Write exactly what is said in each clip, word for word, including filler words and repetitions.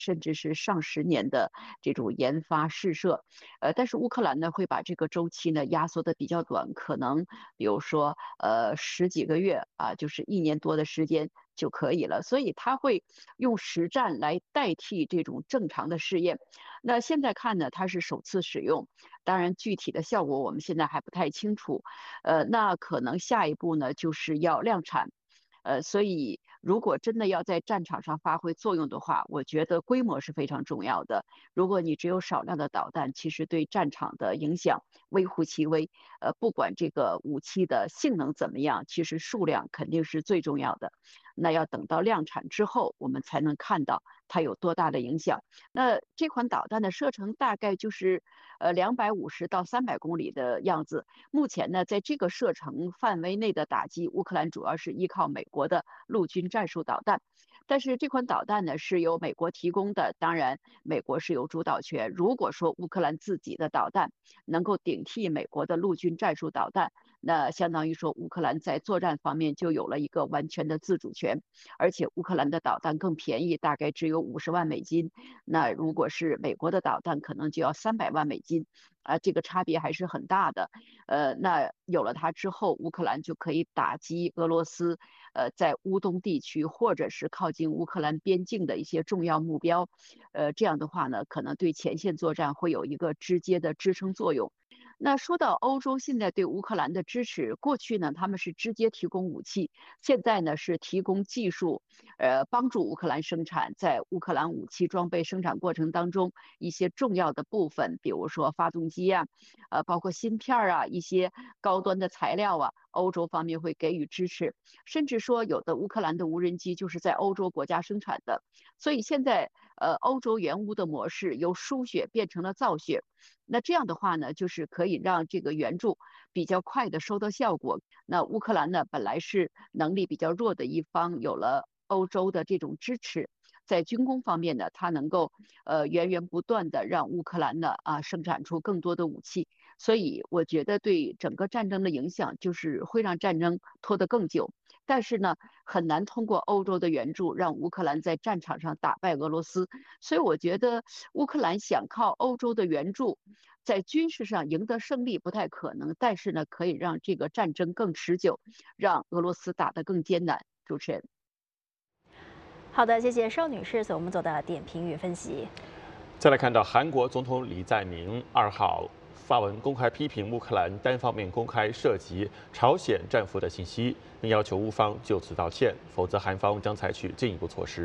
甚至是上十年的这种研发试射。呃，但是乌克兰呢会把这个周期呢压缩的比较短，可能比如说呃十几个月啊，就是一年多的时间就可以了。所以他会用实战来代替这种正常的试验。那现在看呢，它是首次使用，当然具体的效果我们现在还不太清楚。呃，那可能下一步呢就是要量产。呃，所以如果真的要在战场上发挥作用的话，我觉得规模是非常重要的。如果你只有少量的导弹，其实对战场的影响微乎其微。呃，不管这个武器的性能怎么样，其实数量肯定是最重要的。那要等到量产之后，我们才能看到它有多大的影响。那这款导弹的射程大概就是呃两百五十到三百公里的样子。目前呢，在这个射程范围内的打击，乌克兰主要是依靠美国的陆军战术导弹。但是这款导弹呢是由美国提供的，当然美国是有主导权。如果说乌克兰自己的导弹能够顶替美国的陆军战术导弹，那相当于说乌克兰在作战方面就有了一个完全的自主权。而且乌克兰的导弹更便宜，大概只有五十万美金。那如果是美国的导弹，可能就要三百万美金。啊，这个差别还是很大的。呃，那有了它之后，乌克兰就可以打击俄罗斯，呃，在乌东地区或者是靠近乌克兰边境的一些重要目标。呃，这样的话呢，可能对前线作战会有一个直接的支撑作用。那说到欧洲现在对乌克兰的支持，过去呢他们是直接提供武器，现在呢是提供技术，呃，帮助乌克兰生产在乌克兰武器装备生产过程当中一些重要的部分，比如说发动机啊，呃，包括芯片啊，一些高端的材料啊，欧洲方面会给予支持，甚至说有的乌克兰的无人机就是在欧洲国家生产的。所以现在呃，欧洲援乌的模式由输血变成了造血。那这样的话呢，就是可以让这个援助比较快的收到效果。那乌克兰呢，本来是能力比较弱的一方，有了欧洲的这种支持，在军工方面呢，它能够呃源源不断的让乌克兰呢啊生产出更多的武器。所以我觉得对整个战争的影响就是会让战争拖得更久。但是呢，很难通过欧洲的援助让乌克兰在战场上打败俄罗斯。所以我觉得乌克兰想靠欧洲的援助，在军事上赢得胜利不太可能，但是呢，可以让这个战争更持久，让俄罗斯打得更艰难。主持人。 好的，谢谢邵女士所我们做的点评与分析。 再来看到韩国总统李在明二号发文公开批评乌克兰单方面公开涉及朝鲜战俘的信息，并要求乌方就此道歉，否则韩方将采取进一步措施。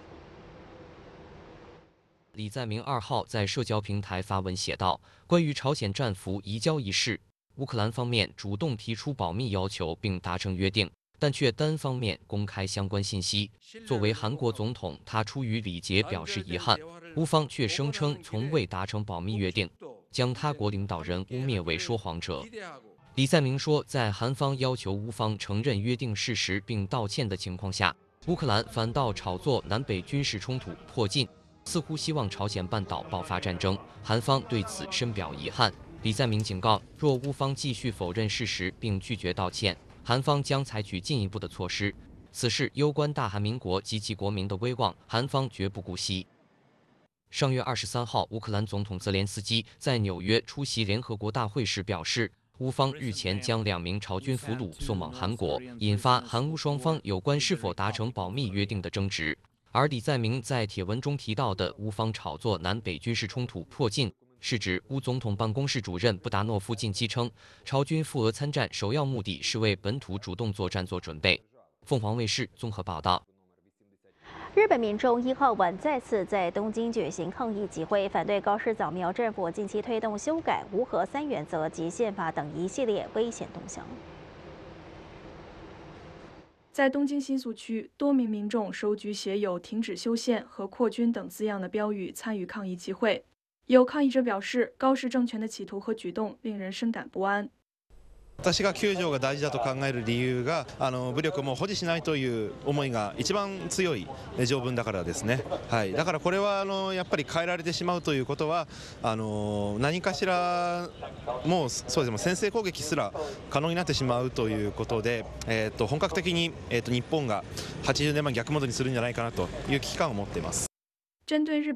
李在明二号在社交平台发文写道：“关于朝鲜战俘移交一事，乌克兰方面主动提出保密要求并达成约定，但却单方面公开相关信息。作为韩国总统，他出于礼节表示遗憾。乌方却声称从未达成保密约定，将他国领导人污蔑为说谎者。”李在明说，在韩方要求乌方承认约定事实并道歉的情况下，乌克兰反倒炒作南北军事冲突迫近，似乎希望朝鲜半岛爆发战争，韩方对此深表遗憾。李在明警告，若乌方继续否认事实并拒绝道歉，韩方将采取进一步的措施。此事攸关大韩民国及其国民的威望，韩方绝不姑息。上月二十三号，乌克兰总统泽连斯基在纽约出席联合国大会时表示，乌方日前将两名朝军俘虏送往韩国，引发韩乌双方有关是否达成保密约定的争执。而李在明在帖文中提到的乌方炒作南北军事冲突迫近，是指乌总统办公室主任布达诺夫近期称，朝军赴俄参战首要目的是为本土主动作战做准备。凤凰卫视综合报道。 日本民众一号晚再次在东京举行抗议集会，反对高市早苗政府近期推动修改无核三原则及宪法等一系列危险动向。 在东京新宿区，多名民众手举写有“停止修宪”和“扩军”等字样的标语参与抗议集会。有抗议者表示，高市政权的企图和举动令人深感不安。 私がきゅう条が大事だと考える理由が、あの武力をもう保持しないという思いが一番強い条文だからですね。はい。だからこれはあのやっぱり変えられてしまうということは、あの何かしらもうそうですね、先制攻撃すら可能になってしまうということで、えっと本格的にえっと日本がはちじゅうねんまえ逆戻りするんじゃないかなという危機感を持っています。 针对日